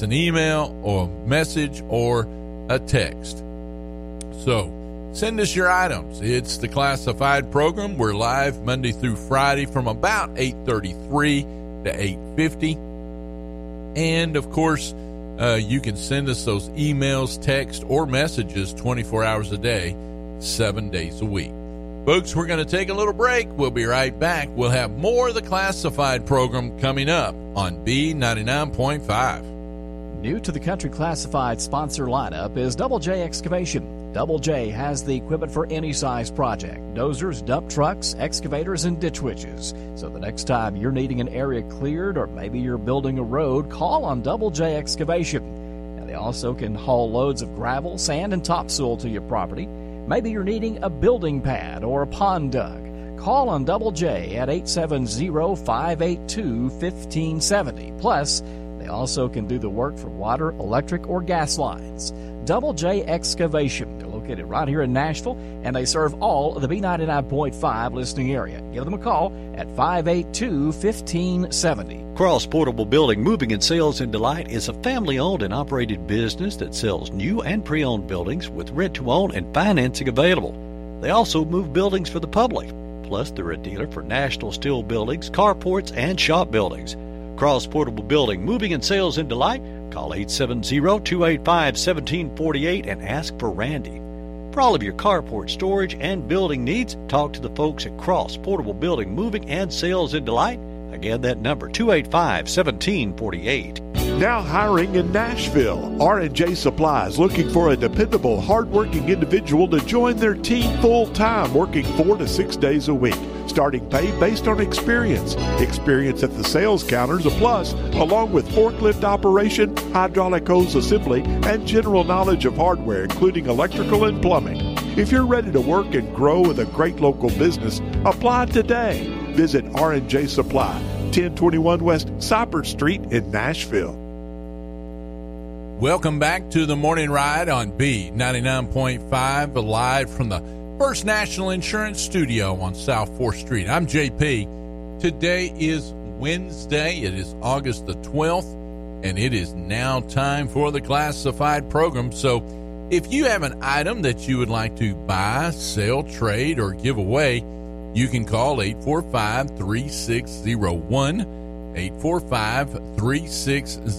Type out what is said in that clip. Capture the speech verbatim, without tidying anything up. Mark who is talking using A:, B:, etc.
A: an email or a message or a text. So send us your items. It's the Classified Program. We're live Monday through Friday from about eight thirty-three to eight fifty. And, of course, uh, you can send us those emails, text, or messages twenty-four hours a day, seven days a week. Folks, we're going to take a little break. We'll be right back. We'll have more of the Classified Program coming up on B ninety-nine point five.
B: New to the Country Classified sponsor lineup is Double J Excavation. Double J has the equipment for any size project: dozers, dump trucks, excavators, and ditch witches. So the next time you're needing an area cleared or maybe you're building a road, call on Double J Excavation. Now, they also can haul loads of gravel, sand, and topsoil to your property. Maybe you're needing a building pad or a pond dug. Call on Double J at eight seven zero, five eight two, one five seven zero. Plus, they also can do the work for water, electric, or gas lines. Double J Excavation. They're located right here in Nashville, and they serve all of the B ninety-nine point five listening area. Give them a call at five eight two, one five seven zero.
C: Cross Portable Building Moving and Sales in Delight is a family-owned and operated business that sells new and pre-owned buildings with rent-to-own and financing available. They also move buildings for the public. Plus, they're a dealer for National Steel Buildings, carports, and shop buildings. Cross Portable Building Moving and Sales in Delight. Call eight seven zero, two eight five, one seven four eight and ask for Randy. For all of your carport storage and building needs, talk to the folks at Cross Portable Building Moving and Sales in Delight. Again, that number, two eight five, one seven four eight.
D: Now hiring in Nashville. R and J Supply is looking for a dependable, hardworking individual to join their team full-time, working four to six days a week. Starting pay based on experience. Experience at the sales counter is a plus, along with forklift operation, hydraulic hose assembly, and general knowledge of hardware, including electrical and plumbing. If you're ready to work and grow with a great local business, apply today. Visit R and J Supply, ten twenty-one West Cypress Street in Nashville.
A: Welcome back to the Morning Ride on B ninety-nine point five, live from the First National Insurance Studio on South fourth Street. I'm J P. Today is Wednesday. It is August the twelfth, and it is now time for the Classified Program. So if you have an item that you would like to buy, sell, trade, or give away, you can call eight four five, three six zero one, eight four five, three six